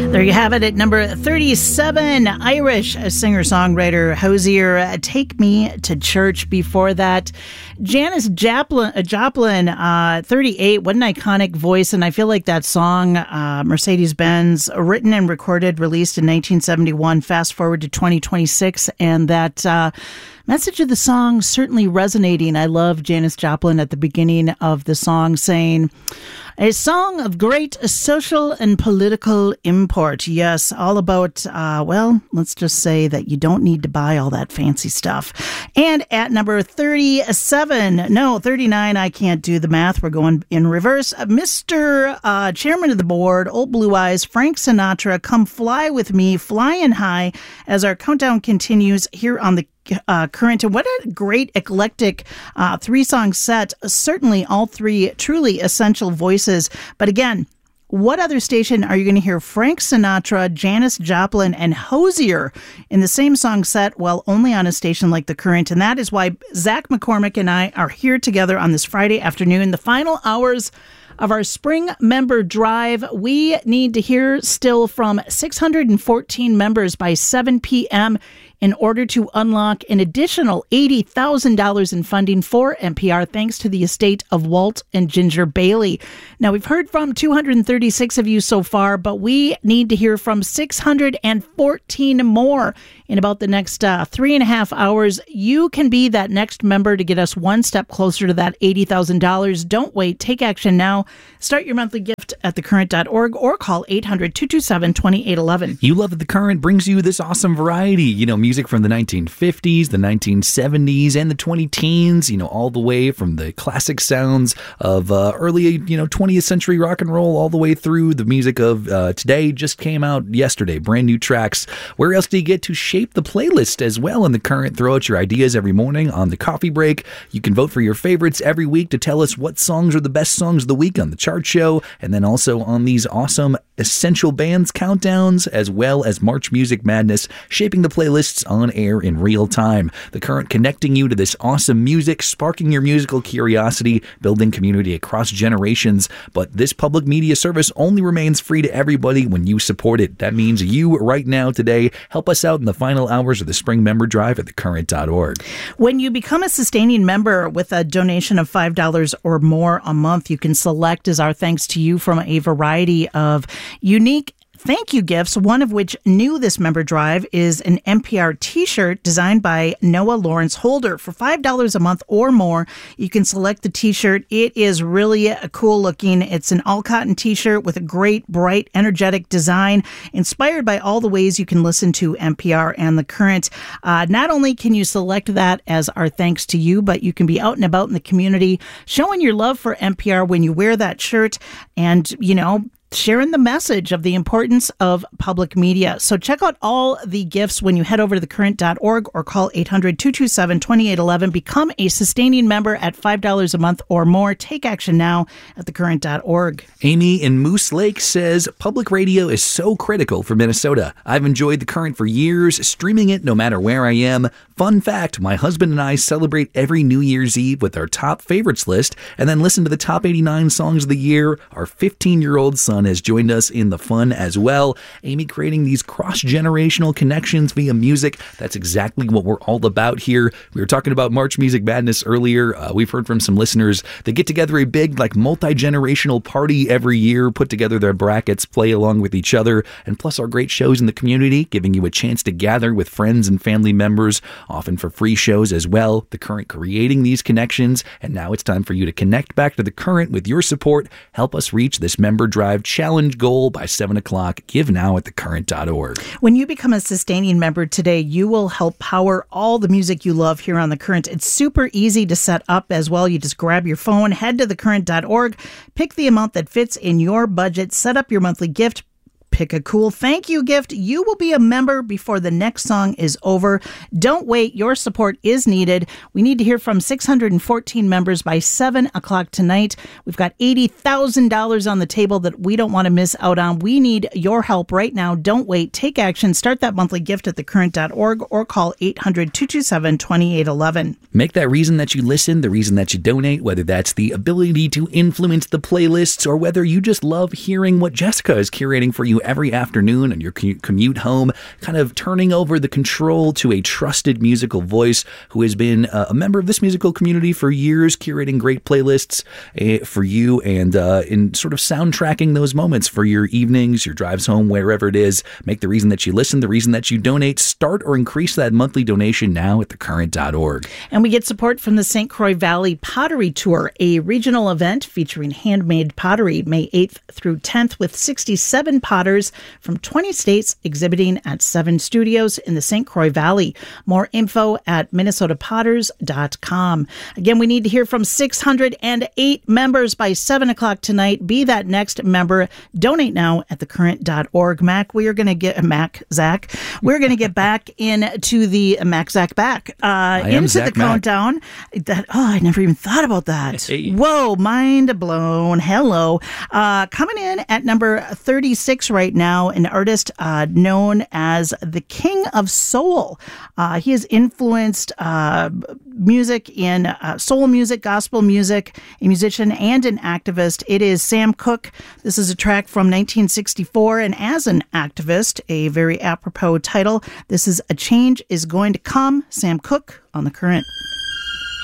There you have it at number 37, Irish singer-songwriter Hozier, Take Me to Church. Before that, Janis Joplin, 38, what an iconic voice. And I feel like that song, Mercedes-Benz, written and recorded, released in 1971, fast forward to 2026, and that message of the song certainly resonating. I love Janis Joplin at the beginning of the song saying, a song of great social and political import. Yes, all about, let's just say that you don't need to buy all that fancy stuff. And at number 39, I can't do the math. We're going in reverse. Mr. Chairman of the Board, Old Blue Eyes, Frank Sinatra, Come Fly With Me, Flying High, as our countdown continues here on the Current. And what a great eclectic three-song set. Certainly all three truly essential voices. But again, what other station are you going to hear Frank Sinatra, Janis Joplin, and Hozier in the same song set? Well, only on a station like The Current. And that is why Zach McCormick and I are here together on this Friday afternoon, the final hours of our spring member drive. We need to hear still from 614 members by 7 p.m. in order to unlock an additional $80,000 in funding for NPR, thanks to the estate of Walt and Ginger Bailey. Now, we've heard from 236 of you so far, but we need to hear from 614 more in about the next 3.5 hours. You can be that next member to get us one step closer to that $80,000. Don't wait. Take action now. Start your monthly gift at thecurrent.org or call 800-227-2811. You love that The Current brings you this awesome variety, music from the 1950s, the 1970s, and the 20-teens, all the way from the classic sounds of early, 20th century rock and roll all the way through the music of today. Just came out yesterday, brand new tracks. Where else do you get to shape the playlist as well in The Current? Throw out your ideas every morning on the coffee break. You can vote for your favorites every week to tell us what songs are the best songs of the week on the chart show, and then also on these awesome essential bands countdowns, as well as March Music Madness, shaping the playlists on air in real time. The Current connecting you to this awesome music, sparking your musical curiosity, building community across generations. But this public media service only remains free to everybody when you support it. That means you right now today help us out in the final hours of the spring member drive at thecurrent.org. When you become a sustaining member with a donation of $5 or more a month, you can select as our thanks to you from a variety of unique thank you gifts, one of which new this member drive is an NPR t-shirt designed by Noah Lawrence Holder. For $5 a month or more, you can select the t-shirt. It is really cool looking. It's an all cotton t-shirt with a great, bright, energetic design, inspired by all the ways you can listen to NPR and The Current. Not only can you select that as our thanks to you, but you can be out and about in the community showing your love for NPR when you wear that shirt and, sharing the message of the importance of public media. So check out all the gifts when you head over to thecurrent.org or call 800-227-2811. Become a sustaining member at $5 a month or more. Take action now at thecurrent.org. Amy in Moose Lake says, public radio is so critical for Minnesota. I've enjoyed The Current for years, streaming it no matter where I am. Fun fact, my husband and I celebrate every New Year's Eve with our top favorites list and then listen to the top 89 songs of the year. Our 15-year-old son has joined us in the fun as well. Amy creating these cross-generational connections via music. That's exactly what we're all about here. We were talking about March Music Madness earlier. We've heard from some listeners that get together a big, multi-generational party every year, put together their brackets, play along with each other, and plus our great shows in the community, giving you a chance to gather with friends and family members, often for free shows as well. The Current creating these connections, and now it's time for you to connect back to The Current with your support. Help us reach this member drive challenge goal by 7 o'clock. Give now at thecurrent.org. When you become a sustaining member today, you will help power all the music you love here on The Current. It's super easy to set up as well. You just grab your phone, head to thecurrent.org, pick the amount that fits in your budget, set up your monthly gift, pick a cool thank you gift. You will be a member before the next song is over. Don't wait. Your support is needed. We need to hear from 614 members by 7 o'clock tonight. We've got $80,000 on the table that we don't want to miss out on. We need your help right now. Don't wait. Take action. Start that monthly gift at thecurrent.org or call 800-227-2811. Make that reason that you listen the reason that you donate, whether that's the ability to influence the playlists or whether you just love hearing what Jessica is curating for you you every afternoon on your commute home, kind of turning over the control to a trusted musical voice who has been a member of this musical community for years, curating great playlists for you and in sort of soundtracking those moments for your evenings, your drives home, wherever it is. Make the reason that you listen, the reason that you donate. Start or increase that monthly donation now at thecurrent.org. And we get support from the St. Croix Valley Pottery Tour, a regional event featuring handmade pottery May 8th through 10th with 67 potters from 20 states exhibiting at 7 studios in the St. Croix Valley. More info at minnesotapotters.com. Again, we need to hear from 608 members by 7 o'clock tonight. Be that next member. Donate now at thecurrent.org. Zach, we're going to get back into the Zach back into Zach the countdown. I never even thought about that. Hey. Whoa, mind blown. Hello. Coming in at number 36 right now, an artist known as the King of Soul. He has influenced music in soul music, gospel music, a musician and an activist. It is Sam Cooke. This is a track from 1964, and as an activist, a very apropos title. This is A Change Is Going to Come, Sam Cooke on The Current.